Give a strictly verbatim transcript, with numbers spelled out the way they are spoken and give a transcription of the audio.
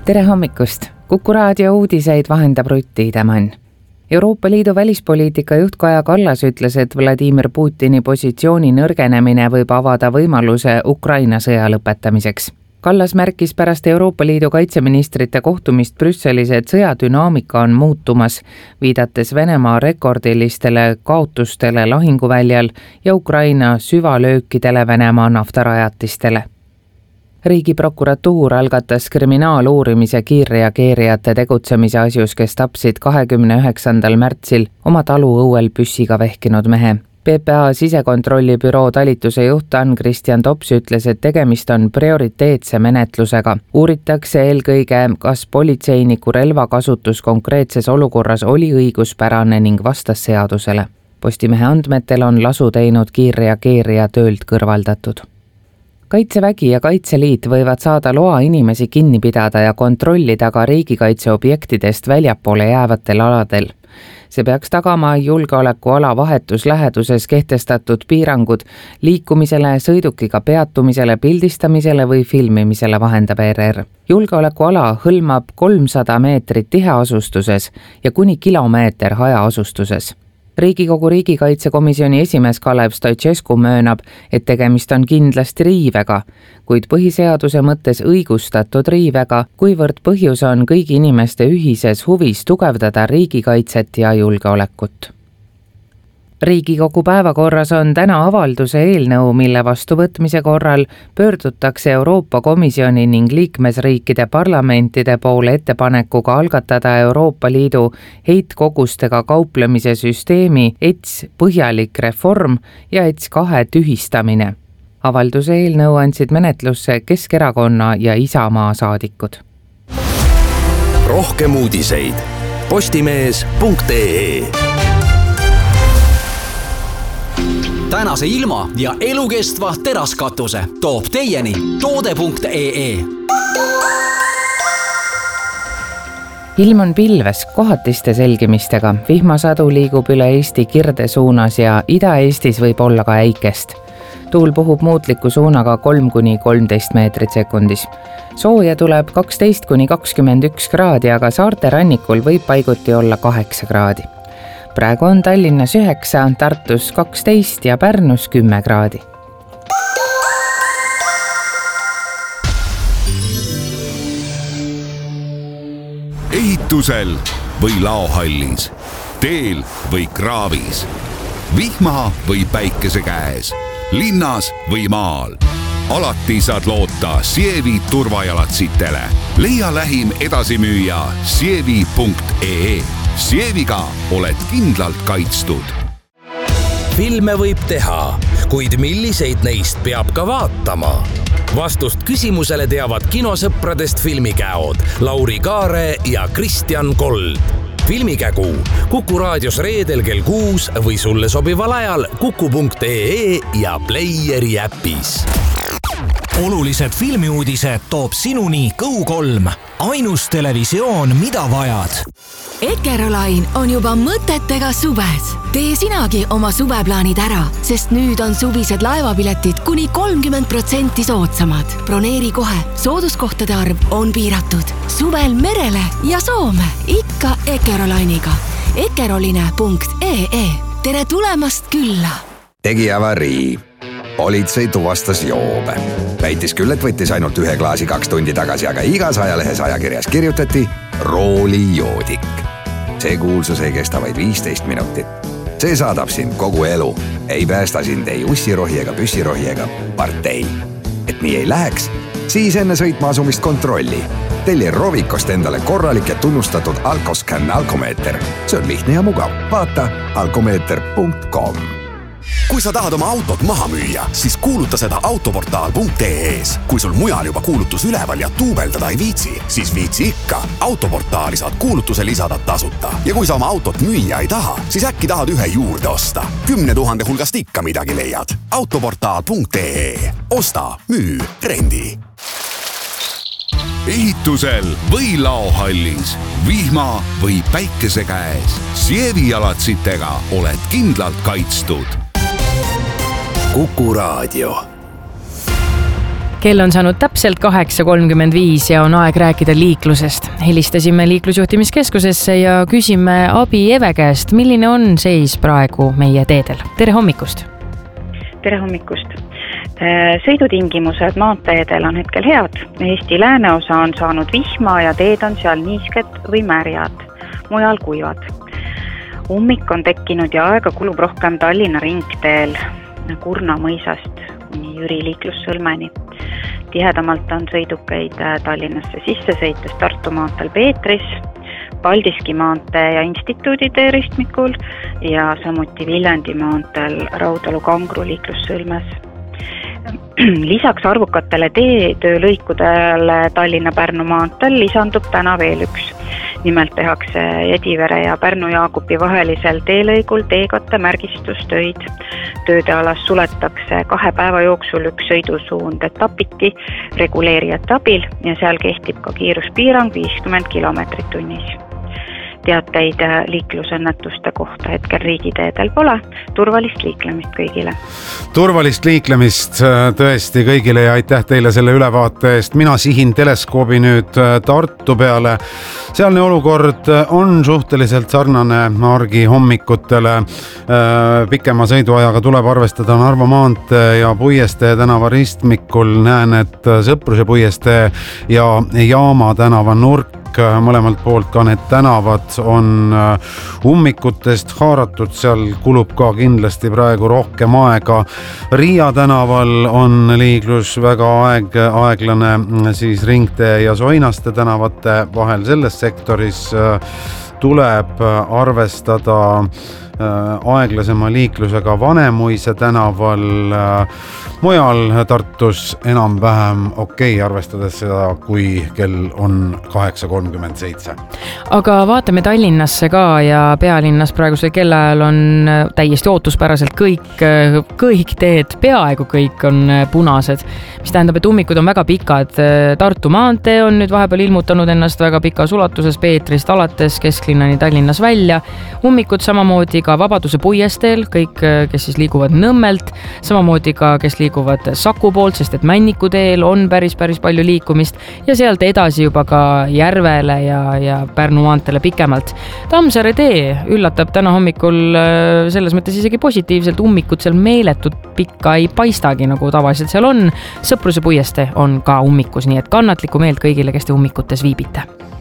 tere hommikust! Kuku raadio uudiseid vahendab Rutt Tiidemann. Euroopa Liidu välispoliitika juht Kaja Kallas ütles, et Vladimir Putini positsiooni nõrgenemine võib avada võimaluse Ukraina sõja lõpetamiseks. Kallas märkis pärast Euroopa Liidu kaitseministrite kohtumist Brüsselis, et sõja dünaamika on muutumas, viidates Venemaa rekordilistele kaotustele lahinguväljal ja Ukraina süvalöökidele Venemaa naftarajatistele. Riigiprokuratuur algatas kriminaaluurimise kiirreageerijate tegutsemise asjus, kes tapsid kahekümne üheksandal märtsil oma taluõuel püssiga vehkinud mehe. P P A sisekontrolli büroo talituse juht Ann-Christian Tops ütles, et tegemist on prioriteetse menetlusega. Uuritakse eelkõige, kas politseiniku relvakasutus konkreetses olukorras oli õiguspärane ning vastas seadusele. Postimehe andmetel on lasu teinud kiirreageerija töölt kõrvaldatud. Kaitsevägi ja Kaitseliit võivad saada loa inimesi kinni pidada ja kontrollida ka riigikaitseobjektidest väljapoole jäävatel aladel. See peaks tagama julgeolekuala vahetus läheduses kehtestatud piirangud liikumisele, sõidukiga peatumisele, pildistamisele või filmimisele, vahendab R R. Julgeolekuala hõlmab kolmsada meetrit tiheasustuses ja kuni kilomeeter hajaasustuses. Riigikogu riigikaitsekomisjoni esimees Kalev Stoicescu möönab, et tegemist on kindlasti riivega, kuid põhiseaduse mõttes õigustatud riivega, kuivõrd põhjus on kõigi inimeste ühises huvis tugevdada riigikaitset ja julgeolekut. Riigikogu päevakorras on täna avalduse eelnõu, mille vastuvõtmise korral pöördutakse Euroopa Komisjoni ning liikmesriikide parlamentide poole ettepanekuga algatada Euroopa Liidu heitkogustega kauplemise süsteemi E T S põhjalik reform ja E T S kahe tühistamine. Avalduse eelnõu andsid menetlusse Keskerakonna ja Isamaa saadikud. Rohkem uudiseid postimees punkt ee. Tänase ilma ja elukestva teraskatuse toob teieni toode punkt ee. Ilm on pilves kohatiste selgimistega. Vihmasadu liigub üle Eesti kirde suunas ja Ida-Eestis võib olla ka äikest. Tuul puhub muutliku suunaga kolm kuni kolmteist meetrit sekundis. Sooja tuleb kaksteist kuni kakskümmend üks kraadi, aga saarte rannikul võib paiguti olla kaheksa kraadi. Praegu on Tallinnas üheksa, Tartus kaksteist ja Pärnus kümme kraadi. Ehitusel või laohallis, teel või kraavis, vihma või päikese käes, linnas või maal. Alati saad loota Sievi turvajalatsitele. Leia lähim edasimüüja sievi punkt ee. Sieviga oled kindlalt kaitstud. Filme võib teha, kuid milliseid neist peab ka vaatama? Vastust küsimusele teavad kinosõpradest filmikäod Lauri Kaare ja Kristjan Kold. Filmikägu Kuku raadios reedel kell kuus või sulle sobival ajal kuku punkt ee ja Playeri äpis. Olulised filmiuudised toob sinuni Go kolm. Ainus televisioon, mida vajad. Eckerolain on juba mõtetega suves. Tee sinagi oma suveplaanid ära, sest nüüd on suvised laevapiletid kuni kolmkümmend protsenti soodsamad. Broneeri kohe, sooduskohtade arv on piiratud. Suvel merele ja Soome, ikka Eckerolainiga. Eckeroline punkt ee. Tere tulemast külla! Tegi avarii. Politsei tuvastas joobe. Väitis küll, et võttis ainult ühe klaasi kaks tundi tagasi, aga igas ajalehes ajakirjas kirjutati roolijoodik. See kuulsus ei kesta vaid viisteist minutit. See saadab sind kogu elu. Ei päästa sind ei ussirohi ega püssirohi ega partei. Et nii ei läheks, siis enne sõitma asumist kontrolli. Telli Rovikost endale korralik ja tunnustatud Alkoscan alkomeeter. See on lihtne ja mugav. Vaata alkomeeter punkt com. Kui sa tahad oma autot maha müüa, siis kuuluta seda autoportaal punkt ee-s. Kui sul mujal juba kuulutus üleval ja tuubeldada ei viitsi, siis viitsi ikka. Autoportaali saad kuulutuse lisada tasuta. Ja kui sa oma autot müüa ei taha, siis äkki tahad ühe juurde osta. Kümne tuhande hulgast ikka midagi leiad. autoportaal punkt ee. Osta, müü, rendi. Ehitusel või laohallis, vihma või päikese käes. Sievi jalatsitega oled kindlalt kaitstud. Kuku raadio. kell on saanud täpselt kaheksa kolmkümmend viis ja on aeg rääkida liiklusest. Helistasime liiklusjuhtimiskeskusesse ja küsime abi Eve käest, milline on seis praegu meie teedel. Tere hommikust! Tere hommikust! Sõidutingimused maanteedel on hetkel head. Eesti lääneosa on saanud vihma ja teed on seal niisked või märjad, mujal kuivad. Ummik on tekkinud ja aega kulub rohkem Tallinna ringteel Kurna mõisast kuni Jüri liiklussõlmeni. Tihedamalt on sõidukeid Tallinnasse sisse sõites Tartu maanteel Peetris, Paldiski maantee ja instituudi teeristmikul ja samuti Viljandi maanteel Raudalu kangru liiklussõlmes. Lisaks arvukatele teetöölõikudele Tallinna-Pärnu maanteel lisandub täna veel üks. Nimelt tehakse Jedivere ja Pärnu-Jaagupi vahelisel teelõigul teekatte märgistustöid. Tööde alas suletakse kahe päeva jooksul üks sõidusuund etapiti reguleerijate abil ja seal kehtib ka kiiruspiirang viiskümmend kilomeetrit tunnis. Teateid liiklusõnnetuste kohta hetkel riigiteedel pole. Turvalist liiklemist kõigile. Turvalist liiklemist tõesti kõigile ja aitäh teile selle ülevaate eest. Mina sihin teleskoobi nüüd Tartu peale. Sealne olukord on suhteliselt sarnane argi hommikutele. Pikema sõiduajaga tuleb arvestada Narva maantee ja Puiestee tänava ristmikul. Näen, et Sõpruse Puiestee ja Jaama tänava nurk mõlemalt poolt ka need tänavad on ummikutest haaratud, seal kulub ka kindlasti praegu rohkem aega. Riia tänaval on liiklus väga aeg, aeglane siis Ringtee ja Soinaste tänavate vahel. Selles sektoris tuleb arvestada aeglasema liiklusega Vanemuise tänaval, mujal Tartus enam-vähem okei, arvestades seda, kui kell on kaheksa kolmkümmend seitse. Aga vaatame Tallinnasse ka ja pealinnas praegusel kellaajal on täiesti ootuspäraselt kõik, kõik teed, peaaegu kõik on punased, mis tähendab, et ummikud on väga pikad. Tartu maantee on nüüd vahepeal ilmutanud ennast väga pikas ulatuses Peetrist alates kesklinnani Tallinnas välja. Ummikud samamoodi ka Vabaduse Puiesteel, kõik, kes siis liiguvad Nõmmelt, samamoodi ka, kes liiguvad Saku poolt, sest et Männiku teel on päris, päris palju liikumist ja sealt edasi juba ka Järvele ja, ja Pärnu maanteele pikemalt. Tammsaare tee üllatab täna hommikul selles mõttes isegi positiivselt, ummikud seal meeletut pikka ei paistagi, nagu tavaliselt seal on. Sõpruse Puiestee on ka ummikus, nii et kannatlikku meelt kõigile, kes te ummikutes viibite.